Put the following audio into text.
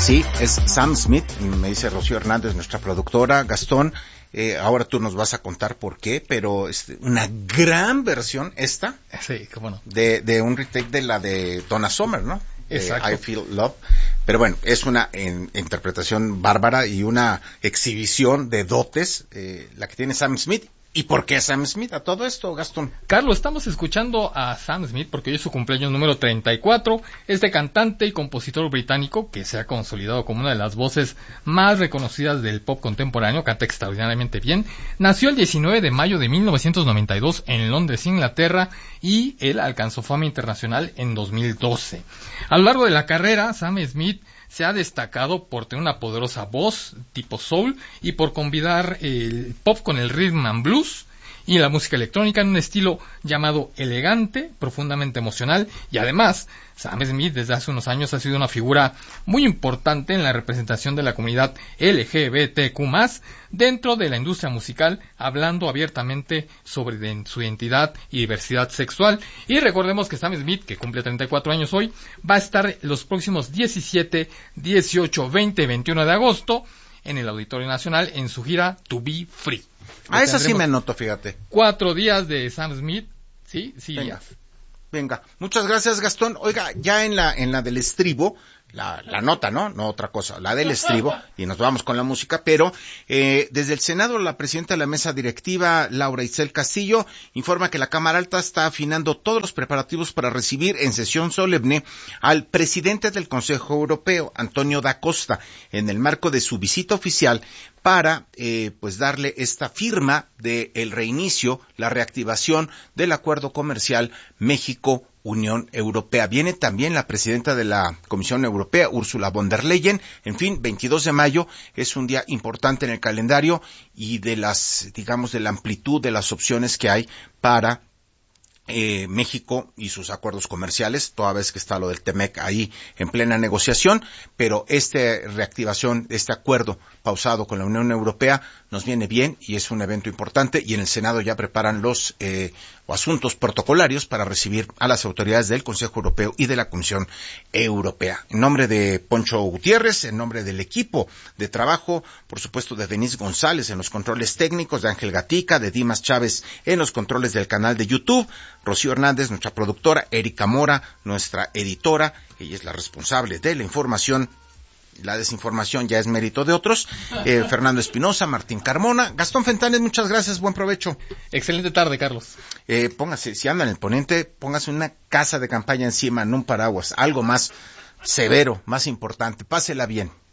Sí, es Sam Smith, me dice Rocío Hernández, nuestra productora. Gastón, ahora tú nos vas a contar por qué, pero es una gran versión esta. Sí, cómo no. De un retake de la de Donna Summer, ¿no? Exacto. I Feel Love. Pero bueno, es una interpretación bárbara y una exhibición de dotes, la que tiene Sam Smith. ¿Y por qué Sam Smith a todo esto, Gastón? Carlos, estamos escuchando a Sam Smith porque hoy es su cumpleaños número 34. Este cantante y compositor británico, que se ha consolidado como una de las voces más reconocidas del pop contemporáneo, canta extraordinariamente bien, nació el 19 de mayo de 1992 en Londres, Inglaterra, y él alcanzó fama internacional en 2012. A lo largo de la carrera, Sam Smith se ha destacado por tener una poderosa voz tipo soul y por combinar el pop con el rhythm and blues y la música electrónica en un estilo llamado elegante, profundamente emocional, y además Sam Smith desde hace unos años ha sido una figura muy importante en la representación de la comunidad LGBTQ+, dentro de la industria musical, hablando abiertamente sobre su identidad y diversidad sexual. Y recordemos que Sam Smith, que cumple 34 años hoy, va a estar los próximos 17, 18, 20 y 21 de agosto en el Auditorio Nacional en su gira To Be Free. Esa sí me anoto, fíjate. 4 días de Sam Smith, sí. Venga, muchas gracias, Gastón. Oiga, ya en la del estribo, la nota, ¿no? No otra cosa, la del estribo, y nos vamos con la música, pero desde el Senado, la presidenta de la mesa directiva, Laura Itzel Castillo, informa que la Cámara Alta está afinando todos los preparativos para recibir en sesión solemne al presidente del Consejo Europeo, Antonio da Costa, en el marco de su visita oficial para pues darle esta firma de el reinicio, la reactivación del acuerdo comercial México-Unión Europea. Viene también la presidenta de la Comisión Europea, Ursula von der Leyen. En fin, 22 de mayo es un día importante en el calendario y de de la amplitud de las opciones que hay para México y sus acuerdos comerciales, toda vez que está lo del TEMEC ahí en plena negociación, pero reactivación, este acuerdo pausado con la Unión Europea nos viene bien y es un evento importante, y en el Senado ya preparan los asuntos protocolarios para recibir a las autoridades del Consejo Europeo y de la Comisión Europea. En nombre de Poncho Gutiérrez, en nombre del equipo de trabajo, por supuesto de Denise González en los controles técnicos, de Ángel Gatica, de Dimas Chávez en los controles del canal de YouTube, Rocío Hernández, nuestra productora, Erika Mora, nuestra editora, ella es la responsable de la información. La desinformación ya es mérito de otros. Fernando Espinosa, Martín Carmona, Gastón Fentanes, muchas gracias, buen provecho. Excelente tarde, Carlos. Póngase, si anda en el poniente, póngase una casa de campaña encima, no un paraguas, algo más severo, más importante. Pásela bien.